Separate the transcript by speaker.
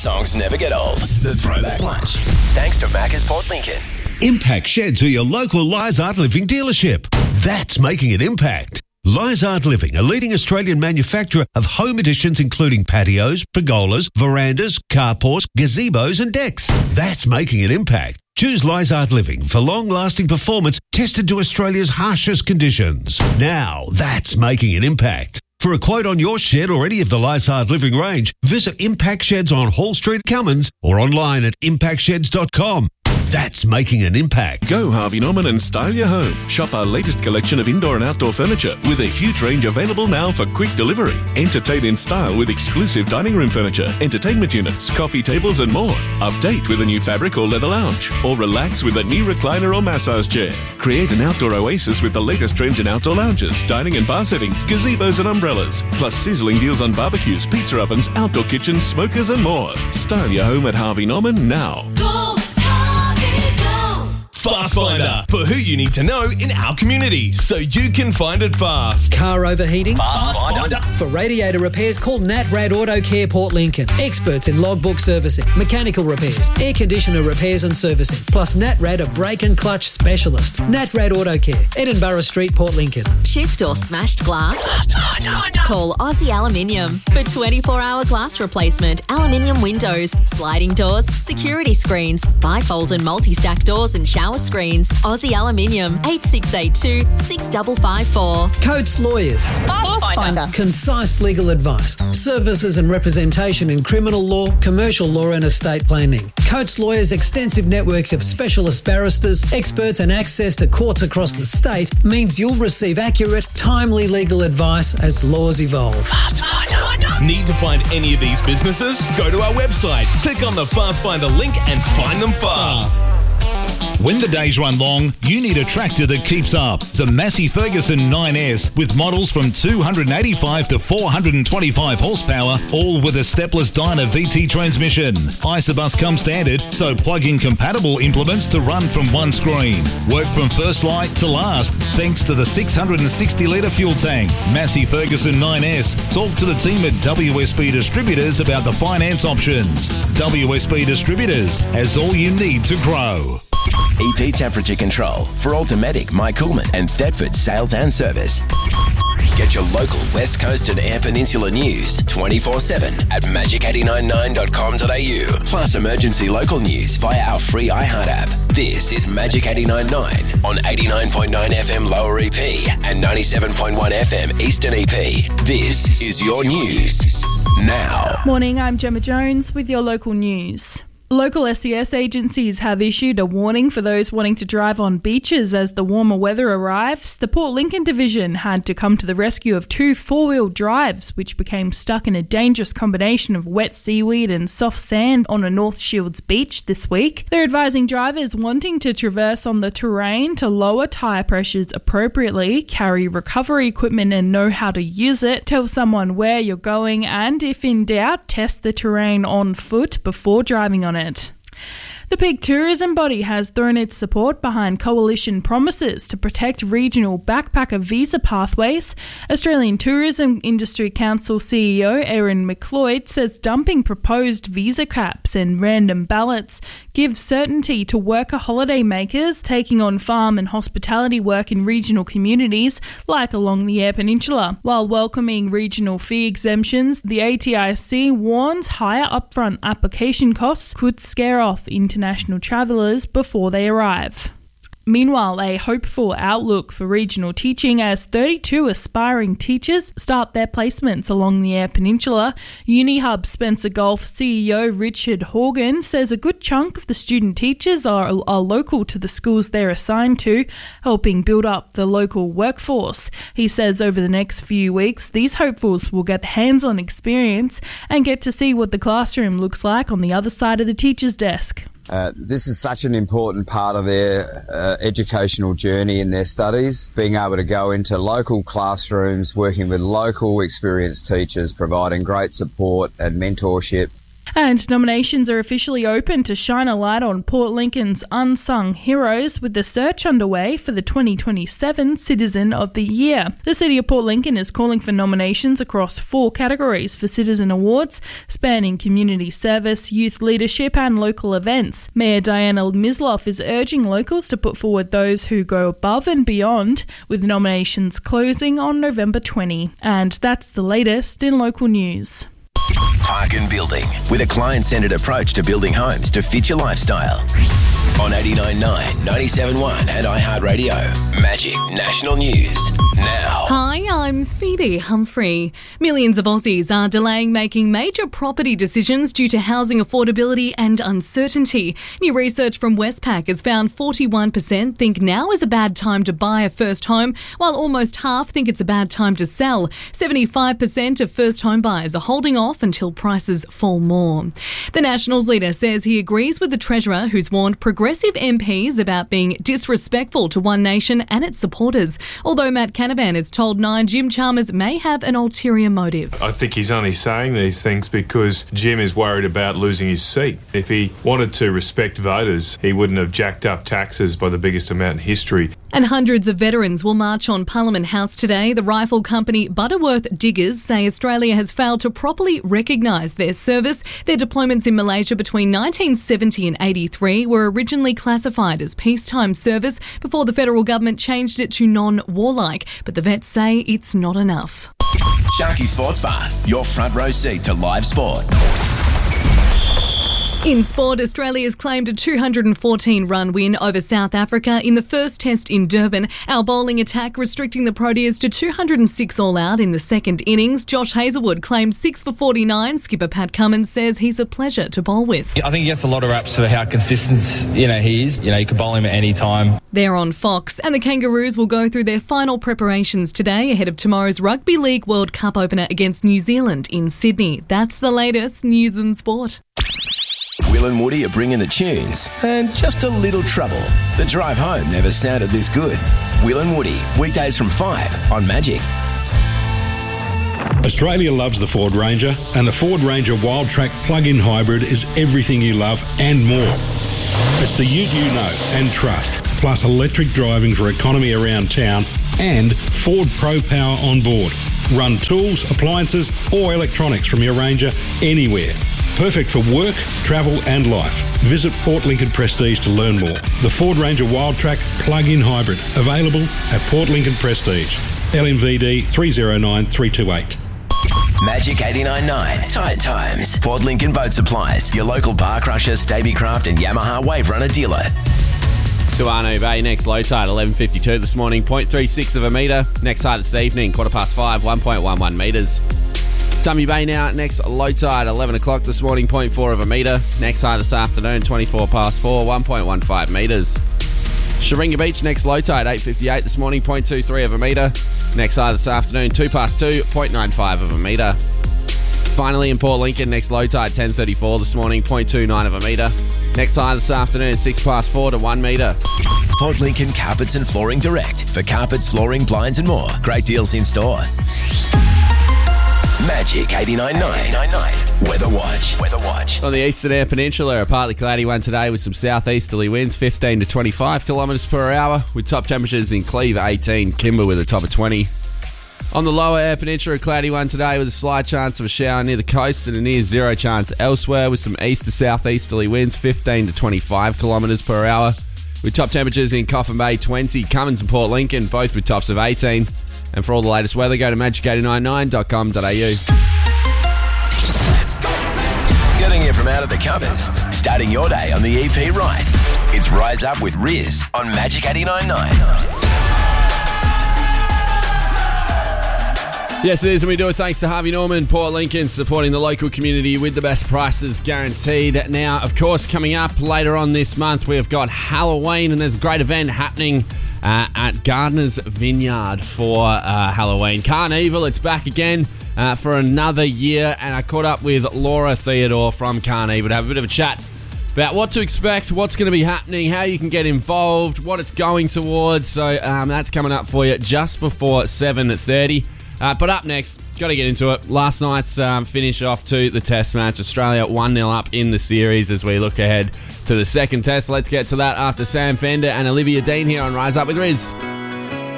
Speaker 1: songs never get old. The Throwback Lunch. Thanks to Macca's Port Lincoln.
Speaker 2: Impact Sheds are your local Lizard Living dealership. That's making an impact. Lizard Living, a leading Australian manufacturer of home additions including patios, pergolas, verandas, carports, gazebos and decks. That's making an impact. Choose Lizard Living for long-lasting performance tested to Australia's harshest conditions. Now that's making an impact. For a quote on your shed or any of the Lizard Living range, visit Impact Sheds on Hall Street, Cummins, or online at impactsheds.com. That's making an impact.
Speaker 3: Go Harvey Norman and style your home. Shop our latest collection of indoor and outdoor furniture with a huge range available now for quick delivery. Entertain in style with exclusive dining room furniture, entertainment units, coffee tables and more. Update with a new fabric or leather lounge. Or relax with a new recliner or massage chair. Create an outdoor oasis with the latest trends in outdoor lounges, dining and bar settings, gazebos and umbrellas. Plus sizzling deals on barbecues, pizza ovens, outdoor kitchens, smokers and more. Style your home at Harvey Norman now.
Speaker 4: Fast Finder, for who you need to know in our community, so you can find it fast.
Speaker 5: Car overheating?
Speaker 1: Fast Finder.
Speaker 5: For radiator repairs, call Nat Rad Auto Care Port Lincoln. Experts in logbook servicing, mechanical repairs, air conditioner repairs and servicing, plus Nat Rad are brake and clutch specialists. Nat Rad Auto Care, Edinburgh Street, Port Lincoln.
Speaker 6: Chipped or smashed glass? Call Aussie Aluminium for 24-hour glass replacement, aluminium windows, sliding doors, security screens, bifold and multi-stack doors and shower screens. Aussie Aluminium, 8682 6554.
Speaker 5: Coates Lawyers.
Speaker 7: Fast Finder.
Speaker 5: Concise legal advice, services and representation in criminal law, commercial law and estate planning. Coates Lawyers' extensive network of specialist barristers, experts and access to courts across the state means you'll receive accurate, timely legal advice as laws evolve.
Speaker 1: Fast Finder.
Speaker 4: Need to find any of these businesses? Go to our website, click on the Fast Finder link and find them fast.
Speaker 8: When the days run long, you need a tractor that keeps up. The Massey Ferguson 9S with models from 285 to 425 horsepower, all with a stepless Dyna VT transmission. Isobus comes standard, so plug-in compatible implements to run from one screen. Work from first light to last, thanks to the 660-litre fuel tank. Massey Ferguson 9S. Talk to the team at WSB Distributors about the finance options. WSB Distributors has all you need to grow.
Speaker 1: EP Temperature Control for Automatic, Mike Coolman and Thetford Sales and Service. Get your local West Coast and Air Peninsula news 24/7 at magic899.com.au. Plus emergency local news via our free iHeart app. This is Magic 89.9 on 89.9 FM Lower EP and 97.1 FM Eastern EP. This is your news now.
Speaker 9: Morning, I'm Gemma Jones with your local news. Local SES agencies have issued a warning for those wanting to drive on beaches as the warmer weather arrives. The Port Lincoln division had to come to the rescue of two four-wheel drives, which became stuck in a dangerous combination of wet seaweed and soft sand on a North Shields beach this week. They're advising drivers wanting to traverse on the terrain to lower tyre pressures appropriately, carry recovery equipment and know how to use it, tell someone where you're going, and if in doubt, test the terrain on foot before driving on it. The Peak Tourism Body has thrown its support behind coalition promises to protect regional backpacker visa pathways. Australian Tourism Industry Council CEO Aaron McLeod says dumping proposed visa caps and random ballots gives certainty to worker holiday makers taking on farm and hospitality work in regional communities like along the Eyre Peninsula. While welcoming regional fee exemptions, the ATIC warns higher upfront application costs could scare off international travellers before they arrive. Meanwhile, a hopeful outlook for regional teaching as 32 aspiring teachers start their placements along the Eyre Peninsula. UniHub Spencer Gulf CEO Richard Horgan says a good chunk of the student teachers are local to the schools they're assigned to, helping build up the local workforce. He says over the next few weeks, these hopefuls will get hands-on experience and get to see what the classroom looks like on the other side of the teacher's desk.
Speaker 10: This is such an important part of their educational journey in their studies, being able to go into local classrooms, working with local experienced teachers, providing great support and mentorship.
Speaker 9: And nominations are officially open to shine a light on Port Lincoln's unsung heroes, with the search underway for the 2027 Citizen of the Year. The City of Port Lincoln is calling for nominations across 4 categories for Citizen Awards, spanning community service, youth leadership and local events. Mayor Diana Misloff is urging locals to put forward those who go above and beyond, with nominations closing on November 20. And that's the latest in local news.
Speaker 1: Park and Building, with a client-centred approach to building homes to fit your lifestyle. On 89.9, 97.1 and iHeartRadio. Magic National News now.
Speaker 7: Hi, I'm Phoebe Humphrey. Millions of Aussies are delaying making major property decisions due to housing affordability and uncertainty. New research from Westpac has found 41% think now is a bad time to buy a first home, while almost half think it's a bad time to sell. 75% of first home buyers are holding off until prices fall more. The Nationals leader says he agrees with the Treasurer, who's warned progressive MPs about being disrespectful to One Nation and its supporters. Although Matt Canavan has told Nine Jim Chalmers may have an ulterior motive.
Speaker 11: I think he's only saying these things because Jim is worried about losing his seat. If he wanted to respect voters, he wouldn't have jacked up taxes by the biggest amount in history.
Speaker 7: And hundreds of veterans will march on Parliament House today. The rifle company Butterworth Diggers say Australia has failed to properly recognise their service. Their deployments in Malaysia between 1970 and 83 were originally classified as peacetime service before the federal government changed it to non-warlike. But the vets say it's not enough.
Speaker 1: Sharky Sports Bar, your front row seat to live sport.
Speaker 7: In sport, Australia's claimed a 214-run win over South Africa in the first test in Durban. Our bowling attack restricting the Proteas to 206 all-out in the second innings. Josh Hazlewood claimed 6 for 49. Skipper Pat Cummins says he's a pleasure to bowl with.
Speaker 12: I think he gets a lot of raps for how consistent, he is. You can bowl him at any time.
Speaker 7: They're on Fox, and the Kangaroos will go through their final preparations today ahead of tomorrow's Rugby League World Cup opener against New Zealand in Sydney. That's the latest news and sport.
Speaker 1: Will and Woody are bringing the tunes and just a little trouble. The drive home never sounded this good. Will and Woody, weekdays from 5 on Magic.
Speaker 13: Australia loves the Ford Ranger, and the Ford Ranger Wildtrak plug-in hybrid is everything you love and more. It's the ute you know and trust, plus electric driving for economy around town and Ford Pro Power on board. Run tools, appliances or electronics from your Ranger anywhere. Perfect for work, travel and life. Visit Port Lincoln Prestige to learn more. The Ford Ranger Wildtrak plug-in hybrid, available at Port Lincoln Prestige. LMVD 309328.
Speaker 1: Magic 89.9. Tide Times. Port Lincoln Boat Supplies. Your local bar crusher, Stabicraft and Yamaha Wave Runner dealer.
Speaker 14: To Arno Bay, next low tide 11:52 this morning, 0.36 of a metre. Next high this evening, 5:15, 1.11 metres. Tummy Bay now, next low tide 11 o'clock this morning, 0.4 of a metre. Next high this afternoon, 4:24, 1.15 metres. Sharinga Beach, next low tide 8:58 this morning, 0.23 of a metre. Next high this afternoon, 2:02, 0.95 of a metre. Finally in Port Lincoln, next low tide 10:34 this morning, 0.29 of a metre. Next high this afternoon, 6:04 to 1 metre.
Speaker 1: Port Lincoln Carpets and Flooring Direct. For carpets, flooring, blinds and more. Great deals in store. Magic 89.9. Weather Watch.
Speaker 14: On the eastern Eyre Peninsula, a partly cloudy one today with some southeasterly winds, 15 to 25 kilometres per hour, with top temperatures in Cleve 18, Kimber with a top of 20. On the lower Eyre Peninsula, a cloudy one today with a slight chance of a shower near the coast and a near zero chance elsewhere, with some east to southeasterly winds, 15 to 25 kilometres per hour, with top temperatures in Coffin Bay 20, Cummins and Port Lincoln, both with tops of 18. And for all the latest weather, go to magic899.com.au.
Speaker 1: Getting you from out of the covers, starting your day on the EP right. It's Rise Up with Riz on Magic 89.9.
Speaker 14: Yes, it is, and we do it thanks to Harvey Norman, Port Lincoln, supporting the local community with the best prices guaranteed. Now, of course, coming up later on this month, we have got Halloween, and there's a great event happening at Gardeners Vineyard for Halloween. Carnival, it's back again for another year, and I caught up with Laura Theodore from Carnival to have a bit of a chat about what to expect, what's going to be happening, how you can get involved, what it's going towards. So that's coming up for you just before 7:30. But up next, got to get into it. Last night's finish off to the Test match. Australia 1-0 up in the series as we look ahead to the second Test. Let's get to that after Sam Fender and Olivia Dean here on Rise Up with Riz.